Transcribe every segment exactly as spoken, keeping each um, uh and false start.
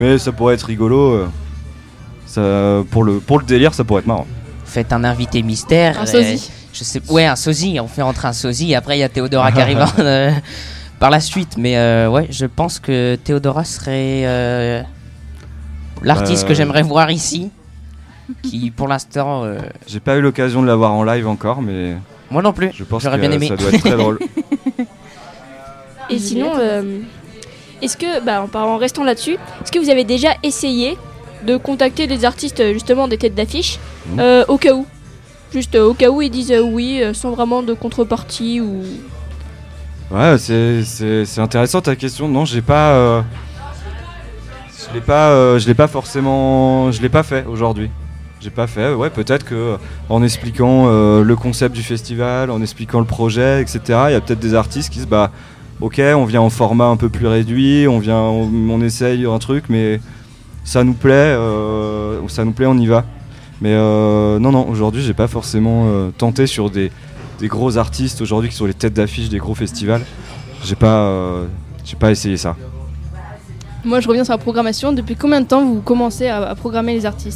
Mais ça pourrait être rigolo. Euh, ça, pour, le, pour le délire, ça pourrait être marrant. Faites un invité mystère. Un sosie. Euh, je sais, ouais, un sosie. On fait rentrer un sosie. Et après, il y a Théodora qui arrive euh, par la suite. Mais euh, ouais, je pense que Théodora serait euh, l'artiste euh... que j'aimerais voir ici. Qui, pour l'instant... Euh... J'ai pas eu l'occasion de la voir en live encore, mais... Moi non plus. Je pense J'aurais que bien aimé. Ça doit être très drôle. Et sinon, euh, est-ce que, bah, en restant là-dessus, est-ce que vous avez déjà essayé de contacter des artistes justement des têtes d'affiche mmh. euh, au cas où, juste euh, au cas où ils disent euh, oui euh, sans vraiment de contrepartie ou. Ouais, c'est, c'est, c'est intéressant ta question. Non, j'ai pas, euh, je l'ai pas, euh, je l'ai pas forcément, je l'ai pas fait aujourd'hui. J'ai pas fait. Ouais, peut-être que en expliquant euh, le concept du festival, en expliquant le projet, et cetera. Il y a peut-être des artistes qui se bah, ok, on vient en format un peu plus réduit, on vient, on, on essaye un truc, mais ça nous plaît, euh, ça nous plaît, on y va. Mais euh, non, non, aujourd'hui, j'ai pas forcément euh, tenté sur des, des gros artistes aujourd'hui qui sont les têtes d'affiche des gros festivals. J'ai pas, euh, j'ai pas essayé ça. Moi, je reviens sur la programmation. Depuis combien de temps vous commencez à, à programmer les artistes ?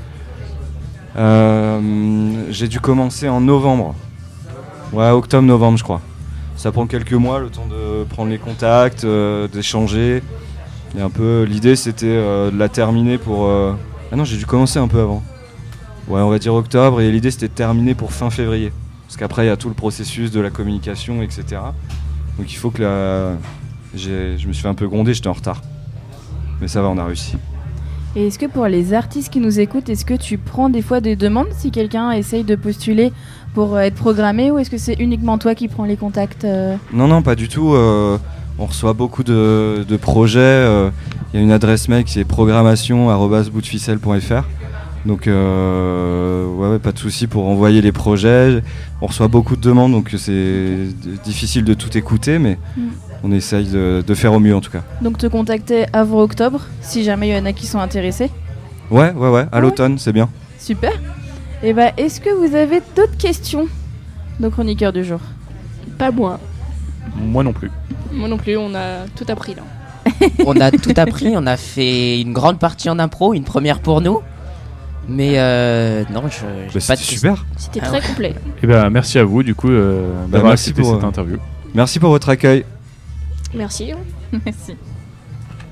euh, J'ai dû commencer en novembre. Ouais, octobre-novembre, je crois. Ça prend quelques mois, le temps de prendre les contacts, euh, d'échanger. Et un peu, l'idée, c'était euh, de la terminer pour... Euh... Ah non, j'ai dû commencer un peu avant. Ouais, on va dire octobre, et l'idée, c'était de terminer pour fin février. Parce qu'après, il y a tout le processus de la communication, et cetera. Donc il faut que la... J'ai... Je me suis fait un peu gronder, j'étais en retard. Mais ça va, on a réussi. Et est-ce que pour les artistes qui nous écoutent, est-ce que tu prends des fois des demandes si quelqu'un essaye de postuler pour être programmé, ou est-ce que c'est uniquement toi qui prends les contacts euh... Non, non, pas du tout. Euh, on reçoit beaucoup de, de projets. Il euh, y a une adresse mail qui est programmation arobase bout de ficelle point f r. Donc, euh, ouais, ouais, pas de souci pour envoyer les projets. On reçoit beaucoup de demandes, donc c'est difficile de tout écouter, mais mm. on essaye de, de faire au mieux en tout cas. Donc, te contacter avant octobre, si jamais il y en a qui sont intéressés. Ouais, ouais, ouais, à ah l'automne, ouais. C'est bien. Super. Et bah, est-ce que vous avez d'autres questions, nos chroniqueurs du jour ? Pas moi. Moi non plus. Moi non plus, on a tout appris là. On a tout appris, on a fait une grande partie en impro, une première pour nous. Mais euh, non, je. Bah, c'était super. C'était très complet. Et ben merci à vous du coup euh, bah, d'avoir merci accepté pour cette euh, interview. Merci pour votre accueil. Merci. Merci.